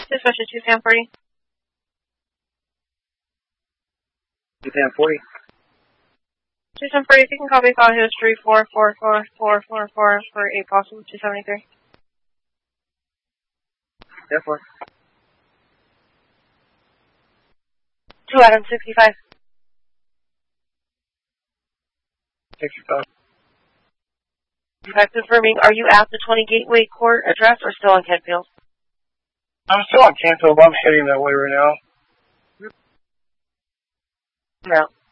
Dispatcher 2 Sam 40. 2 Sam 40. 2 Sam 40, if you can copy file history 444444 for 8 Possum 273. Therefore. 2 Adam 65. 65. Confirming, are you at the 20 Gateway Court address or still on Kentfield? I'm still on Kentfield, but I'm heading that way right now. No.